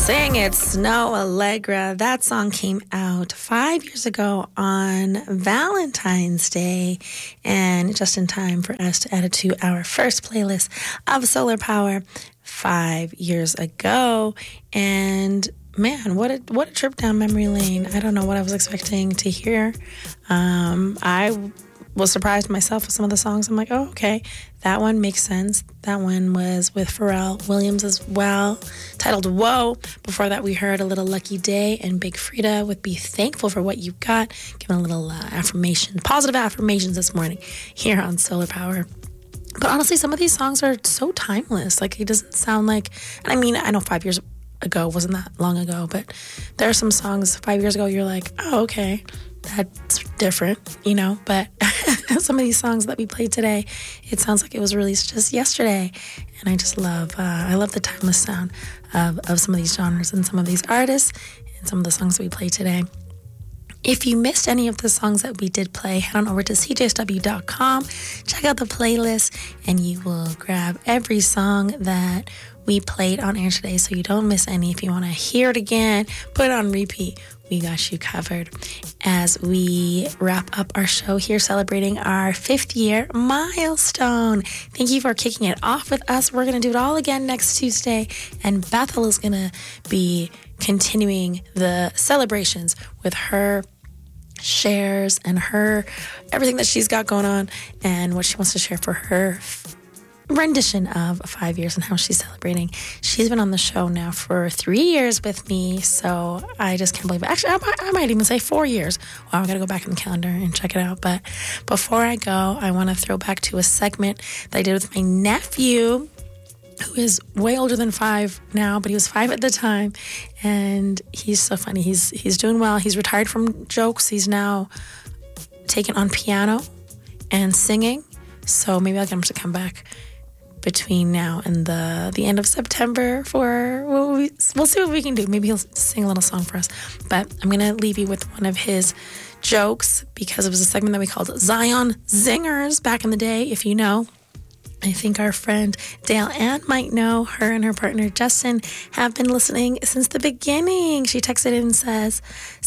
Sing It, Snow Allegra. That song came out 5 years ago on Valentine's Day, and just in time for us to add it to our first playlist of Solar Power 5 years ago. And man, what a trip down memory lane. I don't know what I was expecting to hear. I was surprised myself with some of the songs. I'm like, oh, okay, that one makes sense. That one was with Pharrell Williams as well, titled Whoa. Before that, we heard a little Lucky Day and Big Frida with Be Thankful for What You Got, giving a little affirmation, positive affirmations this morning here on Solar Power. But honestly, some of these songs are so timeless. Like, it doesn't sound like, I mean, I know 5 years ago wasn't that long ago, but there are some songs 5 years ago you're like, oh, okay, that's different, you know, but some of these songs that we played today, it sounds like it was released just yesterday, and I just love, I love the timeless sound of some of these genres and some of these artists and some of the songs that we played today. If you missed any of the songs that we did play, head on over to cjsw.com, check out the playlist, and you will grab every song that we played on air today so you don't miss any. If you want to hear it again, put it on repeat. We got you covered as we wrap up our show here celebrating our 5th year milestone. Thank you for kicking it off with us. We're going to do it all again next Tuesday, and Bethel is going to be continuing the celebrations with her shares and her everything that she's got going on and what she wants to share for her rendition of 5 years and how she's celebrating. She's been on the show now for 3 years with me, so I just can't believe it. Actually, I might even say 4 years. Wow, I gotta go back in the calendar and check it out. But before I go, I want to throw back to a segment that I did with my nephew, who is way older than 5 now, but he was 5 at the time, and he's so funny. He's doing well. He's retired from jokes. He's now taken on piano and singing, so maybe I'll get him to come back between now and the end of September for we'll see what we can do. Maybe he'll sing a little song for us. But I'm going to leave you with one of his jokes, because it was a segment that we called Zion Zingers back in the day, if you know. I think our friend Dale Ann might know. Her and her partner Justin have been listening since the beginning. She texted in and says,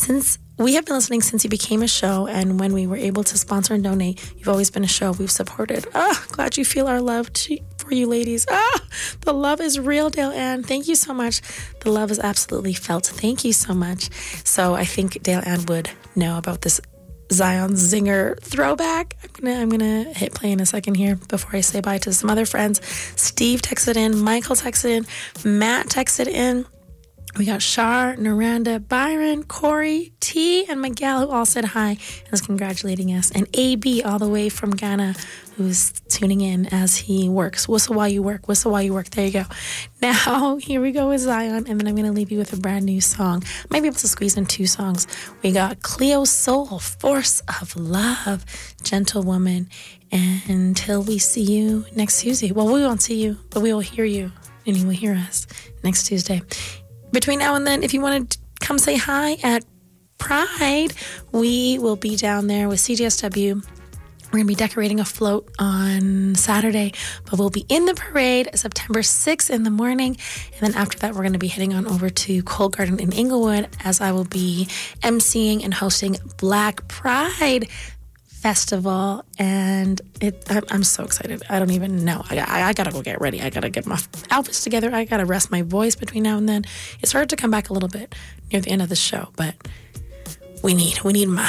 we have been listening since you became a show, and when we were able to sponsor and donate, you've always been a show we've supported. Glad you feel our love for you ladies. The love is real, Dale Ann. Thank you so much. The love is absolutely felt. Thank you so much. So I think Dale Ann would know about this Zion Zinger throwback. I'm gonna hit play in a second here before I say bye to some other friends. Steve texted in, Michael texted in, Matt texted in. We got Shar, Naranda, Byron, Corey, T, and Miguel, who all said hi and is congratulating us. And AB, all the way from Ghana, who's tuning in as he works. Whistle while you work, whistle while you work. There you go. Now, here we go with Zion, and then I'm going to leave you with a brand new song. Might be able to squeeze in 2 songs. We got Cleo Soul, Force of Love, Gentlewoman. And until we see you next Tuesday. Well, we won't see you, but we will hear you, and you will hear us next Tuesday. Between now and then, if you want to come say hi at Pride, we will be down there with CJSW. We're going to be decorating a float on Saturday, but we'll be in the parade September 6th in the morning. And then after that, we're going to be heading on over to Cold Garden in Inglewood, as I will be emceeing and hosting Black Pride Festival, and I'm so excited. I don't even know. I gotta go get ready. I gotta get my outfits together. I gotta rest my voice between now and then. It's hard to come back a little bit near the end of the show, but we need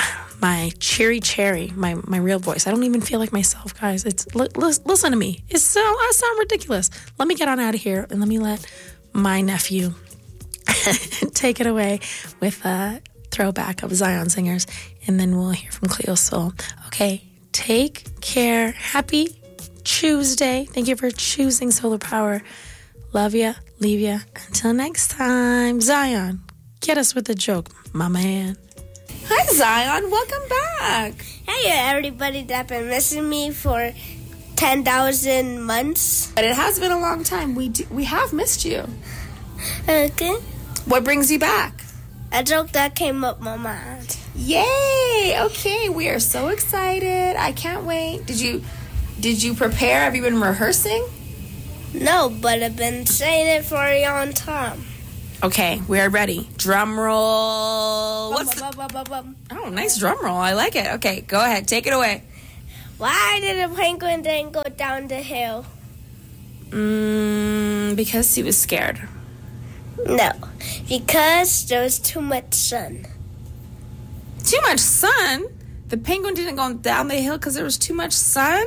my cherry, my real voice. I don't even feel like myself, guys. Listen to me. I sound ridiculous. Let me get on out of here and let me let my nephew take it away with throwback of Zion Singers, and then we'll hear from Cleo Soul. Okay, take care. Happy Tuesday. Thank you for choosing Solar Power. Love ya, leave ya. Until next time, Zion, get us with the joke, my man. Hi, Zion. Welcome back. Hey, everybody that been missing me for 10,000 months. But it has been a long time. We have missed you. Okay. What brings you back? A joke that came up my mind. Yay! Okay, we are so excited. I can't wait. Did you prepare? Have you been rehearsing? No, but I've been saying it for a long time. Okay, we are ready. Drum roll. Bum, What's bum, bum, bum, bum. Oh, nice drum roll. I like it. Okay, go ahead. Take it away. Why did the penguin then go down the hill? Because he was scared. No, because there was too much sun. Too much sun? The penguin didn't go down the hill because there was too much sun?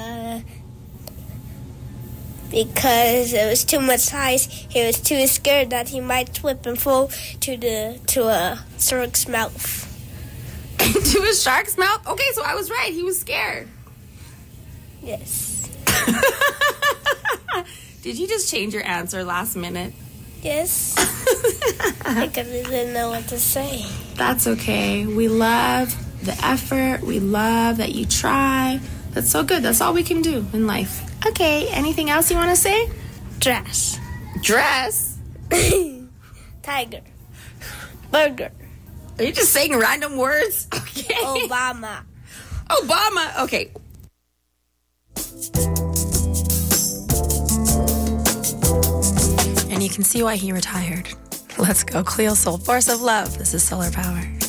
Because it was too much ice, he was too scared that he might slip and fall to a shark's mouth. To a shark's mouth? Okay, so I was right. He was scared. Yes. Did you just change your answer last minute? Yes. I didn't know what to say. That's okay. We love the effort. We love that you try. That's so good. That's all we can do in life. Okay, anything else you want to say? Dress. Dress? Tiger. Burger. Are you just saying random words? Okay. Obama. Obama. Okay. And you can see why he retired. Let's go. Cleo Soul, Force of Love. This is Solar Power.